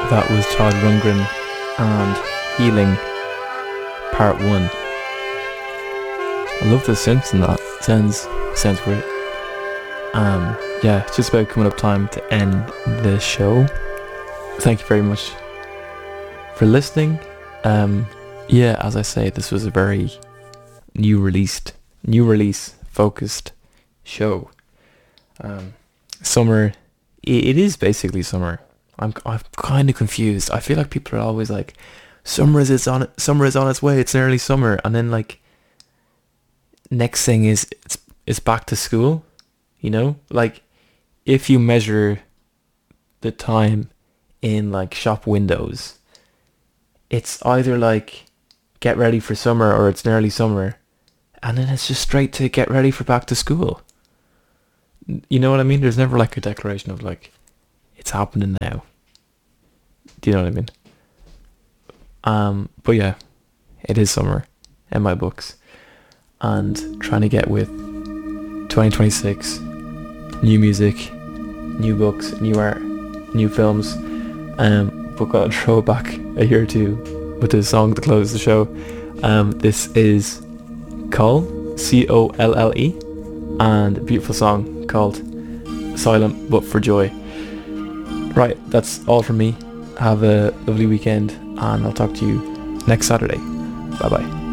That was Todd Rundgren and Healing Part 1. I love the synths in that. Sounds great. Yeah, it's just about coming up time to end the show. Thank you very much for listening. Yeah, as I say, this was a very new release focused show. Summer, it is basically summer. I'm kind of confused. I feel like people are always like, summer is on its way. It's nearly summer, and then like next thing is it's back to school. You know, like if you measure the time in like shop windows, it's either like get ready for summer or it's nearly summer, and then it's just straight to get ready for back to school. You know what I mean? There's never like a declaration of like, it's happening now. Do you know what I mean? But yeah, it is summer in my books, and trying to get with 2026, new music, new books, new art, new films. But gotta throw it back a year or two with the song to close the show. This is Colle, C-O-L-L-E, and a beautiful song called Silent But For Joy. Right, that's all from me. Have a lovely weekend, and I'll talk to you next Saturday. Bye bye.